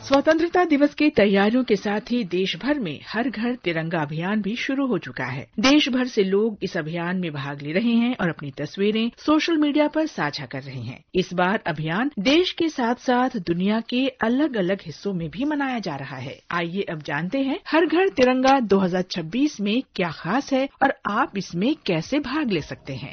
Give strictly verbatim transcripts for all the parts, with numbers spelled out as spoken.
स्वतंत्रता दिवस की तैयारियों के साथ ही देश भर में हर घर तिरंगा अभियान भी शुरू हो चुका है। देश भर से लोग इस अभियान में भाग ले रहे हैं और अपनी तस्वीरें सोशल मीडिया पर साझा कर रहे हैं। इस बार अभियान देश के साथ साथ दुनिया के अलग अलग हिस्सों में भी मनाया जा रहा है। आइए अब जानते हैं हर घर तिरंगा दो हज़ार छब्बीस में क्या खास है और आप इसमें कैसे भाग ले सकते हैं।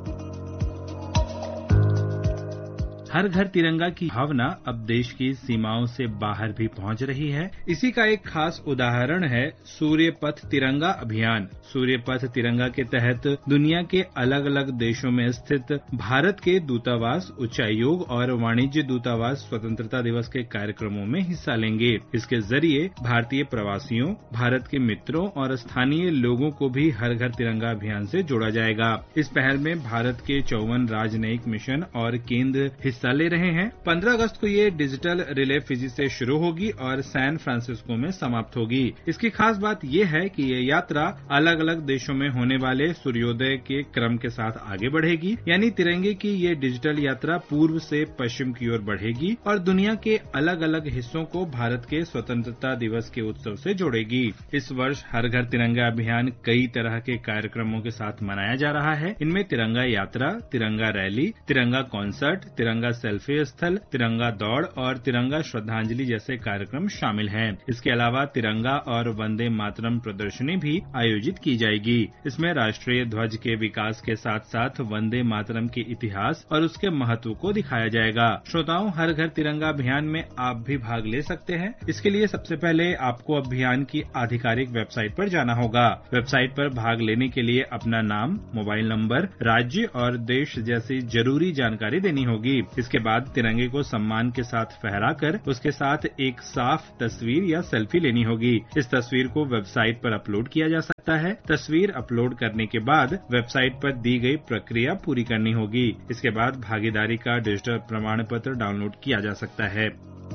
हर घर तिरंगा की भावना अब देश की सीमाओं से बाहर भी पहुंच रही है। इसी का एक खास उदाहरण है सूर्य पथ तिरंगा अभियान। सूर्य पथ तिरंगा के तहत दुनिया के अलग अलग देशों में स्थित भारत के दूतावास, उच्चायोग और वाणिज्य दूतावास स्वतंत्रता दिवस के कार्यक्रमों में हिस्सा लेंगे। इसके जरिए भारतीय प्रवासियों, भारत के मित्रों और स्थानीय लोगों को भी हर घर तिरंगा अभियान से जोड़ा जाएगा। इस पहल में भारत के चौवन राजनयिक मिशन और केंद्र हिस्सा ले रहे हैं। पंद्रह अगस्त को ये डिजिटल रिले फिजी से शुरू होगी और सैन फ्रांसिस्को में समाप्त होगी। इसकी खास बात ये है कि ये यात्रा अलग अलग देशों में होने वाले सूर्योदय के क्रम के साथ आगे बढ़ेगी, यानी तिरंगे की ये डिजिटल यात्रा पूर्व से पश्चिम की ओर बढ़ेगी और दुनिया के अलग अलग हिस्सों को भारत के स्वतंत्रता दिवस के उत्सव से जोड़ेगी। इस वर्ष हर घर तिरंगा अभियान कई तरह के कार्यक्रमों के साथ मनाया जा रहा है। इनमें तिरंगा यात्रा, तिरंगा रैली, तिरंगा कॉन्सर्ट, तिरंगा सेल्फी स्थल, तिरंगा दौड़ और तिरंगा श्रद्धांजलि जैसे कार्यक्रम शामिल हैं। इसके अलावा तिरंगा और वंदे मातरम प्रदर्शनी भी आयोजित की जाएगी। इसमें राष्ट्रीय ध्वज के विकास के साथ साथ वंदे मातरम के इतिहास और उसके महत्व को दिखाया जाएगा। श्रोताओं, हर घर तिरंगा अभियान में आप भी भाग ले सकते हैं। इसके लिए सबसे पहले आपको अभियान की आधिकारिक वेबसाइट पर जाना होगा। वेबसाइट पर भाग लेने के लिए अपना नाम, मोबाइल नंबर, राज्य और देश जैसी जरूरी जानकारी देनी होगी। इसके बाद तिरंगे को सम्मान के साथ फहराकर उसके साथ एक साफ तस्वीर या सेल्फी लेनी होगी। इस तस्वीर को वेबसाइट पर अपलोड किया जा सकता है। तस्वीर अपलोड करने के बाद वेबसाइट पर दी गई प्रक्रिया पूरी करनी होगी। इसके बाद भागीदारी का डिजिटल प्रमाण पत्र डाउनलोड किया जा सकता है।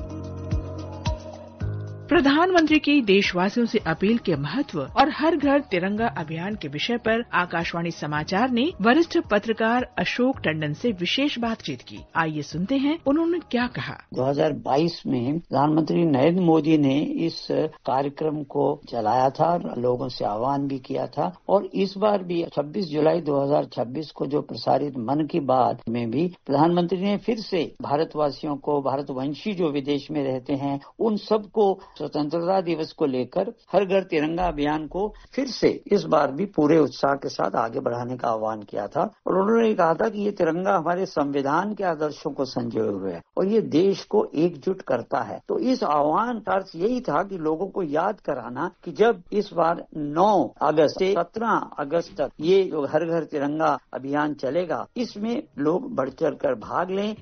प्रधानमंत्री की देशवासियों से अपील के महत्व और हर घर तिरंगा अभियान के विषय पर आकाशवाणी समाचार ने वरिष्ठ पत्रकार अशोक टंडन से विशेष बातचीत की। आइए सुनते हैं उन्होंने क्या कहा। दो हज़ार बाईस में प्रधानमंत्री नरेंद्र मोदी ने इस कार्यक्रम को चलाया था, लोगों से आह्वान भी किया था और इस बार भी छब्बीस जुलाई दो हज़ार छब्बीस को जो प्रसारित मन की बात में भी प्रधानमंत्री ने फिर से भारतवासियों को, भारतवंशी जो विदेश में रहते हैं, उन सबको स्वतंत्रता दिवस को लेकर हर घर तिरंगा अभियान को फिर से इस बार भी पूरे उत्साह के साथ आगे बढ़ाने का आह्वान किया था और उन्होंने कहा था कि ये तिरंगा हमारे संविधान के आदर्शों को संजोए हुए है और ये देश को एकजुट करता है। तो इस आह्वान का अर्थ यही था कि लोगों को याद कराना कि जब इस बार नौ अगस्त से सत्रह अगस्त तक ये जो हर घर तिरंगा अभियान चलेगा, इसमें लोग बढ़ चढ़ कर भाग लें।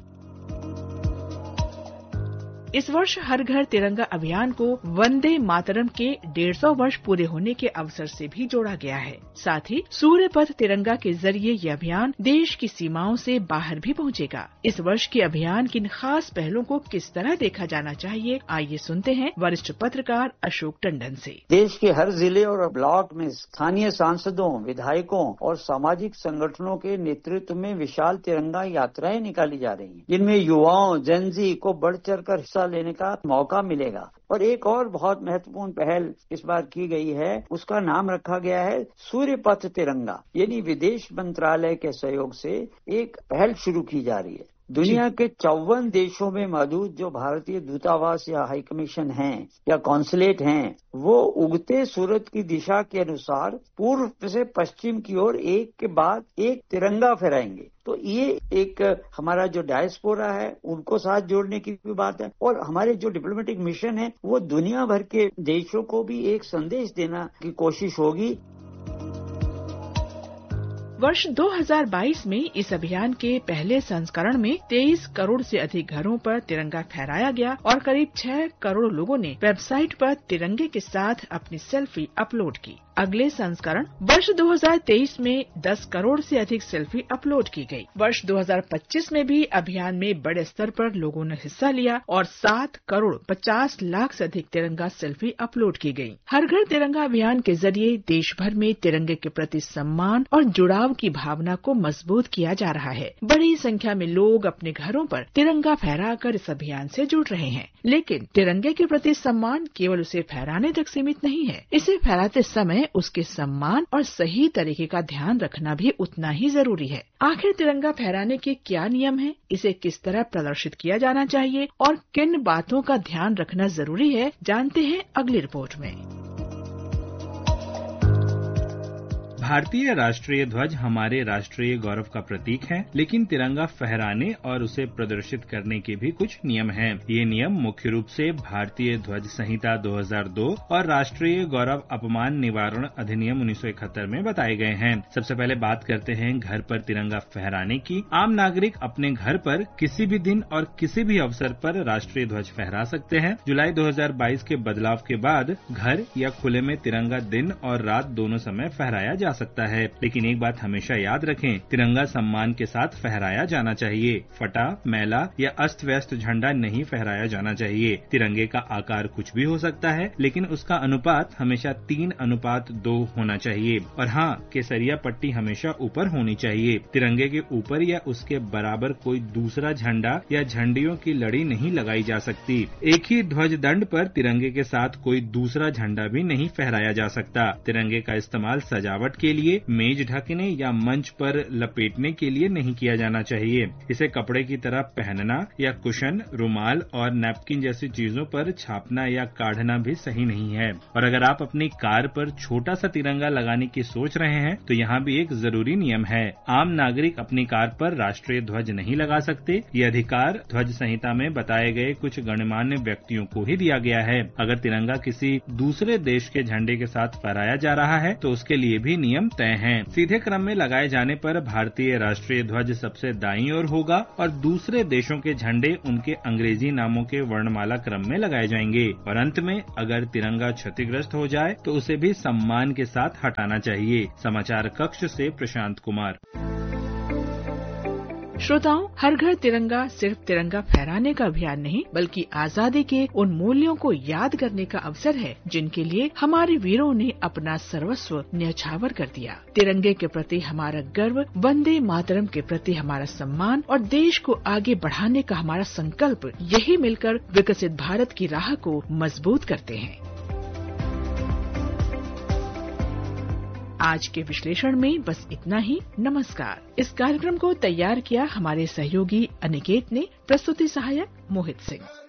इस वर्ष हर घर तिरंगा अभियान को वंदे मातरम के डेढ़ सौ वर्ष पूरे होने के अवसर से भी जोड़ा गया है। साथ ही सूर्य पथ तिरंगा के जरिए ये अभियान देश की सीमाओं से बाहर भी पहुंचेगा। इस वर्ष के अभियान की इन खास पहलों को किस तरह देखा जाना चाहिए, आइए सुनते हैं वरिष्ठ पत्रकार अशोक टंडन से। देश के हर जिले और ब्लॉक में स्थानीय सांसदों, विधायकों और सामाजिक संगठनों के नेतृत्व में विशाल तिरंगा यात्राएं निकाली जा रही हैं, जिनमें युवाओं, जेनजी को बढ़ चढ़ कर हिस्सा लेने का मौका मिलेगा। और एक और बहुत महत्वपूर्ण पहल इस बार की गई है, उसका नाम रखा गया है सूर्य पथ तिरंगा, यानी विदेश मंत्रालय के सहयोग से एक पहल शुरू की जा रही है। दुनिया के चौवन देशों में मौजूद जो भारतीय दूतावास या हाई कमीशन हैं या कॉन्सुलेट हैं, वो उगते सूरज की दिशा के अनुसार पूर्व से पश्चिम की ओर एक के बाद एक तिरंगा फहराएंगे। तो ये एक हमारा जो डायस्पोरा है उनको साथ जोड़ने की भी बात है और हमारे जो डिप्लोमेटिक मिशन है वो दुनिया भर के देशों को भी एक संदेश देना की कोशिश होगी। वर्ष दो हज़ार बाईस में इस अभियान के पहले संस्करण में तेईस करोड़ से अधिक घरों पर तिरंगा फहराया गया और करीब छह करोड़ लोगों ने वेबसाइट पर तिरंगे के साथ अपनी सेल्फी अपलोड की। अगले संस्करण वर्ष दो हज़ार तेईस में दस करोड़ से अधिक सेल्फी अपलोड की गई। वर्ष दो हज़ार पच्चीस में भी अभियान में बड़े स्तर पर लोगों ने हिस्सा लिया और सात करोड़ पचास लाख से अधिक तिरंगा सेल्फी अपलोड की गई। हर घर तिरंगा अभियान के जरिए देश भर में तिरंगे के प्रति सम्मान और जुड़ाव की भावना को मजबूत किया जा रहा है। बड़ी संख्या में लोग अपने घरों पर तिरंगा फहराकर इस अभियान से जुड़ रहे हैं। लेकिन तिरंगे के प्रति सम्मान केवल उसे फहराने तक सीमित नहीं है। इसे फहराते समय उसके सम्मान और सही तरीके का ध्यान रखना भी उतना ही जरूरी है। आखिर तिरंगा फहराने के क्या नियम हैं? इसे किस तरह प्रदर्शित किया जाना चाहिए और किन बातों का ध्यान रखना जरूरी है, जानते हैं अगली रिपोर्ट में। भारतीय राष्ट्रीय ध्वज हमारे राष्ट्रीय गौरव का प्रतीक है, लेकिन तिरंगा फहराने और उसे प्रदर्शित करने के भी कुछ नियम हैं। ये नियम मुख्य रूप से भारतीय ध्वज संहिता दो हज़ार दो और राष्ट्रीय गौरव अपमान निवारण अधिनियम उन्नीस सौ इकहत्तर में बताए गए हैं। सबसे पहले बात करते हैं घर पर तिरंगा फहराने की। आम नागरिक अपने घर पर किसी भी दिन और किसी भी अवसर पर राष्ट्रीय ध्वज फहरा सकते हैं। जुलाई दो हज़ार बाईस के बदलाव के बाद घर या खुले में तिरंगा दिन और रात दोनों समय फहराया जा सकता है। लेकिन एक बात हमेशा याद रखें, तिरंगा सम्मान के साथ फहराया जाना चाहिए। फटा, मैला या अस्त व्यस्त झंडा नहीं फहराया जाना चाहिए। तिरंगे का आकार कुछ भी हो सकता है, लेकिन उसका अनुपात हमेशा तीन अनुपात दो होना चाहिए। और हाँ, केसरिया पट्टी हमेशा ऊपर होनी चाहिए। तिरंगे के ऊपर या उसके बराबर कोई दूसरा झंडा या झंडियों की लड़ी नहीं लगाई जा सकती। एक ही ध्वज दंड पर तिरंगे के साथ कोई दूसरा झंडा भी नहीं फहराया जा सकता। तिरंगे का इस्तेमाल सजावट के लिए, मेज ढकने या मंच पर लपेटने के लिए नहीं किया जाना चाहिए। इसे कपड़े की तरह पहनना या कुशन, रुमाल और नैपकिन जैसी चीजों पर छापना या काढ़ना भी सही नहीं है। और अगर आप अपनी कार पर छोटा सा तिरंगा लगाने की सोच रहे हैं, तो यहाँ भी एक जरूरी नियम है। आम नागरिक अपनी कार पर राष्ट्रीय ध्वज नहीं लगा सकते। ये अधिकार ध्वज संहिता में बताए गए कुछ गणमान्य व्यक्तियों को ही दिया गया है। अगर तिरंगा किसी दूसरे देश के झंडे के साथ फहराया जा रहा है, तो उसके लिए भी नियम तय हैं। सीधे क्रम में लगाए जाने पर भारतीय राष्ट्रीय ध्वज सबसे दाईं ओर होगा और दूसरे देशों के झंडे उनके अंग्रेजी नामों के वर्णमाला क्रम में लगाए जाएंगे। और अंत में अगर तिरंगा क्षतिग्रस्त हो जाए तो उसे भी सम्मान के साथ हटाना चाहिए। समाचार कक्ष से प्रशांत कुमार। श्रोताओं, हर घर तिरंगा सिर्फ तिरंगा फहराने का अभियान नहीं, बल्कि आजादी के उन मूल्यों को याद करने का अवसर है जिनके लिए हमारे वीरों ने अपना सर्वस्व न्यौछावर कर दिया। तिरंगे के प्रति हमारा गर्व, वंदे मातरम के प्रति हमारा सम्मान और देश को आगे बढ़ाने का हमारा संकल्प, यही मिलकर विकसित भारत की राह को मजबूत करते हैं। आज के विश्लेषण में बस इतना ही। नमस्कार। इस कार्यक्रम को तैयार किया हमारे सहयोगी अनिकेत ने। प्रस्तुति सहायक मोहित सिंह।